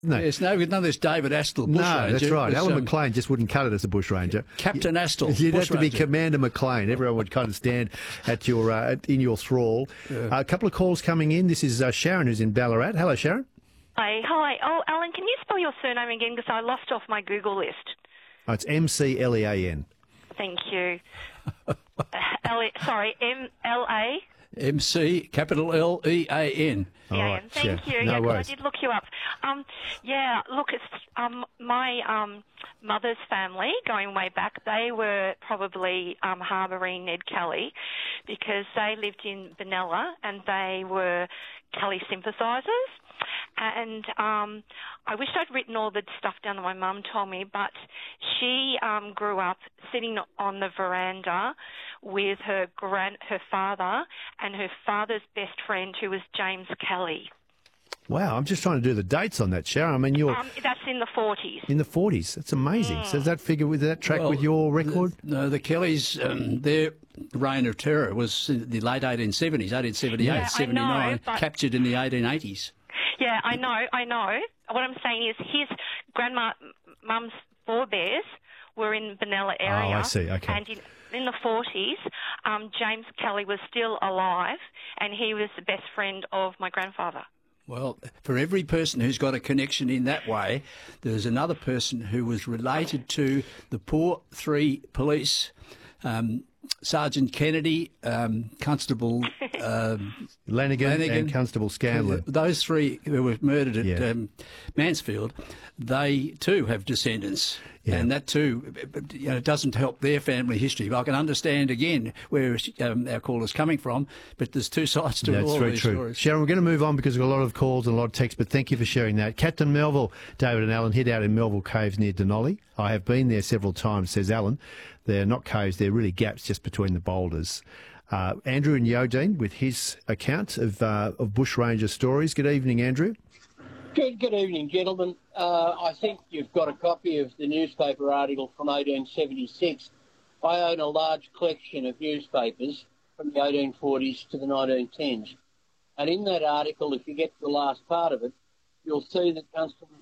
No. Yes, no, none of this David Astle bushranger. No, that's right. It's, Alan McLean just wouldn't cut it as a bushranger. Captain Astle. You'd have to be bushranger. Commander McLean. Everyone would kind of stand at your in your thrall. A couple of calls coming in. This is Sharon, who's in Ballarat. Hello, Sharon. Hi. Oh, Alan, can you spell your surname again? Because I lost off my Google list. Oh, it's McLean. Thank you. M-L-A? MC, capital L-E-A-N. All right, Thank you. No 'cause worries. I did look you up. Look, it's my mother's family, going way back, they were probably harbouring Ned Kelly because they lived in Benalla and they were Kelly sympathisers. And I wish I'd written all the stuff down that my mum told me, but she grew up sitting on the veranda with her father and her father's best friend, who was James Kelly. Wow, I'm just trying to do the dates on that, Sharon. I mean, you're That's in the 40s. in the 40s. That's amazing. So does that figure with that track with your record? No, the Kellys, their reign of terror was in the late 1870s, 1878, Yeah, I know, 79, but- captured in the 1880s. Yeah, I know. What I'm saying is his mum's forebears were in Benalla area. Oh, I see. Okay. And in the 40s, James Kelly was still alive, and he was the best friend of my grandfather. Well, for every person who's got a connection in that way, there's another person who was related to the poor three police, Sergeant Kennedy, Constable Lanigan and Constable Scanlon. Those three who were murdered at Mansfield, they too have descendants. Yeah. And that too, doesn't help their family history. But I can understand again where our caller's coming from, but there's two sides to That's all very these true. stories. Sharon, we're going to move on because we've got a lot of calls and a lot of texts, but thank you for sharing that. Captain Melville, David and Alan, hid out in Melville Caves near Denali. I have been there several times, says Alan. They're not caves, they're really gaps just between the boulders. Andrew in Yodine with his account of bushranger stories. Good evening, Andrew. Good evening, gentlemen. I think you've got a copy of the newspaper article from 1876. I own a large collection of newspapers from the 1840s to the 1910s. And in that article, if you get to the last part of it, you'll see that Constable